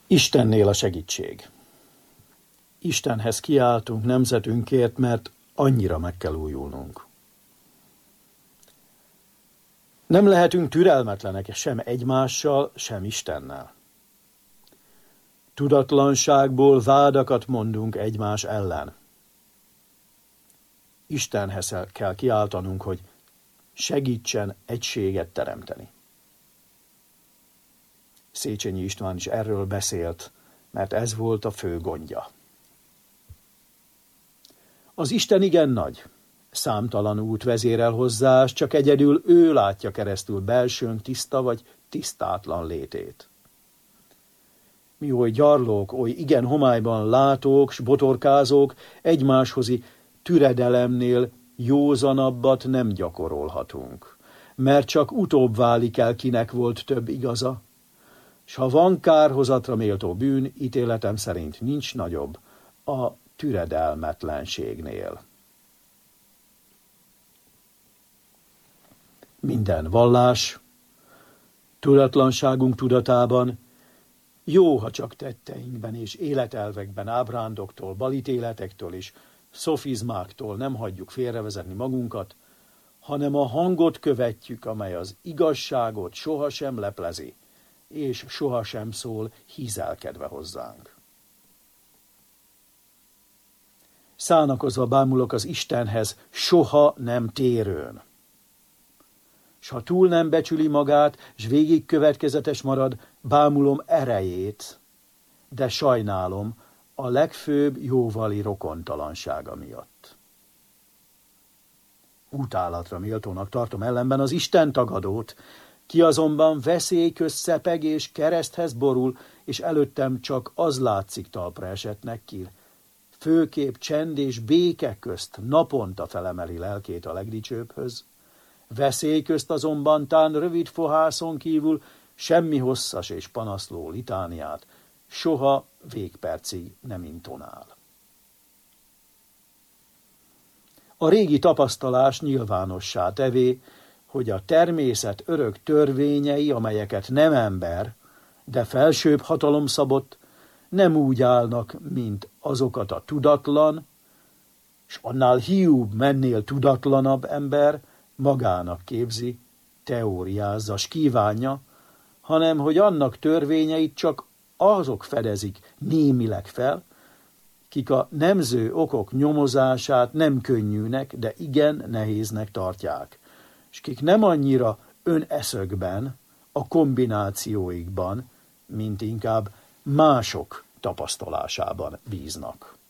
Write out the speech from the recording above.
Istennél a segítség. Istenhez kiáltunk nemzetünkért, mert annyira meg kell újulnunk. Nem lehetünk türelmetlenek sem egymással, sem Istennel. Tudatlanságból vádakat mondunk egymás ellen. Istenhez kell kiáltanunk, hogy segítsen egységet teremteni. Széchenyi István is erről beszélt, mert ez volt a fő gondja. Az Isten igen nagy, számtalan út vezérel hozzá, csak egyedül ő látja keresztül belsőnk tiszta vagy tisztátlan létét. Mi oly gyarlók, oly igen homályban látók, s botorkázók egymáshozi türedelemnél józanabbat nem gyakorolhatunk, mert csak utóbb válik el, kinek volt több igaza, s ha van kárhozatra méltó bűn, ítéletem szerint nincs nagyobb a türedelmetlenségnél. Minden vallás, tudatlanságunk tudatában, jó, ha csak tetteinkben és életelvekben ábrándoktól, balítéletektől és szofizmáktól nem hagyjuk félrevezetni magunkat, hanem a hangot követjük, amely az igazságot sohasem leplezi, és sohasem szól hízelkedve hozzánk. Szánakozva bámulok az Istenhez soha nem térőn. S ha túl nem becsüli magát, s végig következetes marad, bámulom erejét, de sajnálom a legfőbb jóvali rokontalansága miatt. Utálatra méltónak tartom ellenben az Isten tagadót, ki azonban veszély közt szepeg és kereszthez borul, és előttem csak az látszik talpra esettnek ki. Főképp csend és béke közt naponta felemeli lelkét a legdicsőbbhöz. Veszély közt azonban tán rövid fohászon kívül semmi hosszas és panaszló litániát soha végpercig nem intonál. A régi tapasztalás nyilvánossá tevé, hogy a természet örök törvényei, amelyeket nem ember, de felsőbb hatalom szabott, nem úgy állnak, mint azokat a tudatlan, s annál hiúbb, mennél tudatlanabb ember magának képzi, teóriázza, s kívánja, hanem hogy annak törvényeit csak azok fedezik némileg fel, kik a nemző okok nyomozását nem könnyűnek, de igen nehéznek tartják, és kik nem annyira öneszökben, a kombinációikban, mint inkább mások tapasztalásában bíznak.